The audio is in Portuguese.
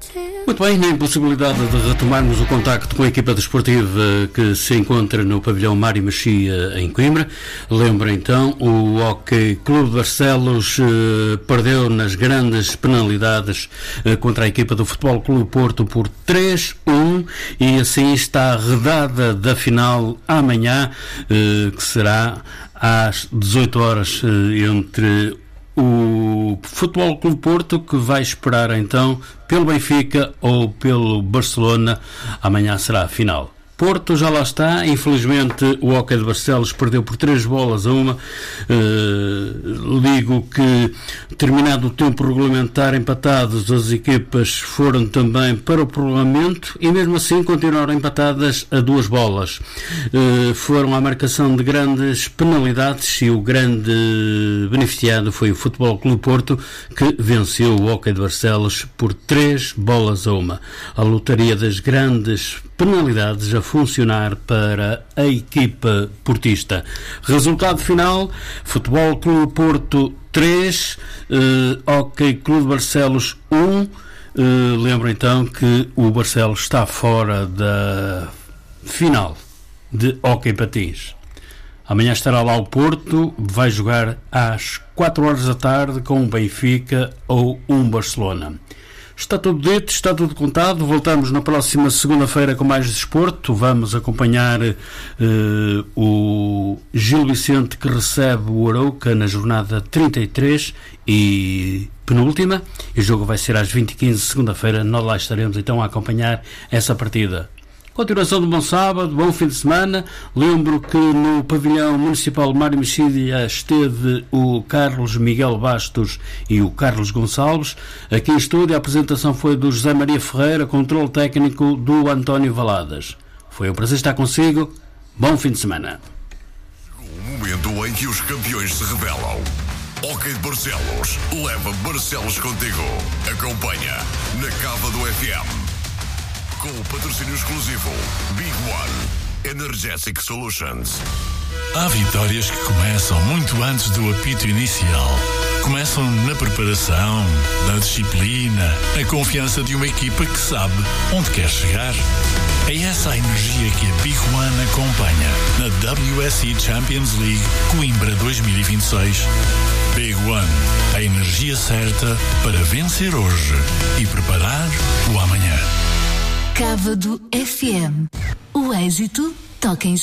Muito bem, na impossibilidade de retomarmos o contacto com a equipa desportiva que se encontra no pavilhão Mário Mexia em Coimbra, lembra então, o Hockey Clube de Barcelos perdeu nas grandes penalidades contra a equipa do Futebol Clube Porto por 3-1 e assim está arredada da final amanhã, que será às 18 horas entre o Futebol Clube Porto, que vai esperar então pelo Benfica ou pelo Barcelona. Amanhã será a final. Porto já lá está, infelizmente o Hockey de Barcelos perdeu por 3-1. Digo que, terminado o tempo regulamentar, empatados, as equipas foram também para o prolongamento e mesmo assim continuaram empatadas a 2 bolas. Foram à marcação de grandes penalidades e o grande beneficiado foi o Futebol Clube Porto, que venceu o Hockey de Barcelos por 3-1. A lotaria das grandes penalidades a funcionar para a equipa portista. Resultado final: Futebol Clube Porto 3, Hockey Clube Barcelos 1. Lembro então que o Barcelos está fora da final de Hockey Patins. Amanhã estará lá o Porto, vai jogar às 4 horas da tarde com o Benfica ou um Barcelona. Está tudo dito, está tudo contado. Voltamos na próxima segunda-feira com mais desporto. Vamos acompanhar o Gil Vicente, que recebe o Arouca na jornada 33 e penúltima. E o jogo vai ser às 20h15, segunda-feira. Nós lá estaremos então a acompanhar essa partida. Continuação de bom sábado, bom fim de semana. Lembro que no pavilhão municipal Mário Mexia esteve o Carlos Miguel Bastos e o Carlos Gonçalves. Aqui em estúdio a apresentação foi do José Maria Ferreira, controle técnico do António Valadas. Foi um prazer estar consigo. Bom fim de semana. O momento em que os campeões se revelam. Hockey de Barcelos leva Barcelos contigo. Acompanha na Cava do FM. Com o patrocínio exclusivo Big One Energetic Solutions. Há vitórias que começam muito antes do apito inicial. Começam na preparação, na disciplina, na confiança de uma equipa que sabe onde quer chegar. É essa a energia que a Big One acompanha na WSC Champions League Coimbra 2026. Big One, a energia certa para vencer hoje e preparar o amanhã. Cava do FM. O êxito toca em